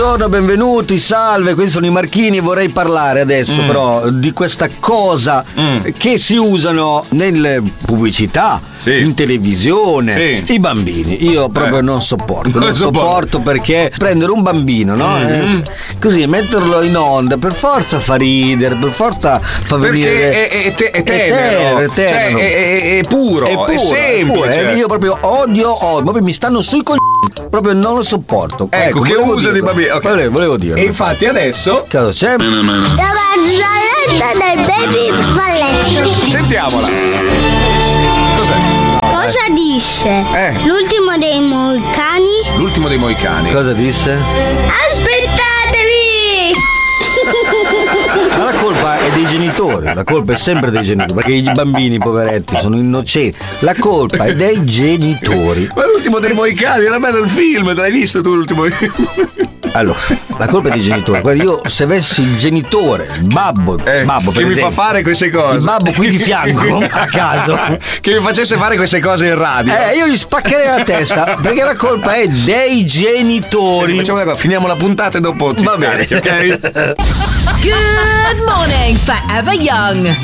Buongiorno, benvenuti, salve, questi sono i Marchini. Vorrei parlare adesso però di questa cosa che si usano nelle pubblicità, in televisione, i bambini. Io proprio non sopporto perché prendere un bambino, no? Così metterlo in onda per forza fa ridere, per forza fa venire. Perché è tenero, cioè è puro, è semplice. Io proprio odio, proprio mi stanno sui coglioni. Proprio non lo sopporto. Ecco che uso di bambini. Okay. Volevo dire. E infatti adesso cosa c'è? La barzelletta del baby balletto. Sentiamola. Cos'è? Cosa disse? L'ultimo dei Moicani? L'ultimo dei Moicani. Cosa disse? Aspettatevi! Ma la colpa è dei genitori, la colpa è sempre dei genitori, perché i bambini poveretti sono innocenti. La colpa è dei genitori. Ma l'ultimo dei Moicani era bello il film, l'hai visto tu l'ultimo? Allora, la colpa è dei genitori. Guarda, io se avessi il genitore, il babbo che per mi esempio, fa fare queste cose, il babbo qui di fianco a caso, che mi facesse fare queste cose in radio, io gli spaccherei la testa, perché la colpa è dei genitori. Facciamo una cosa, finiamo la puntata e dopo va bene, ok? Good morning, Forever Young.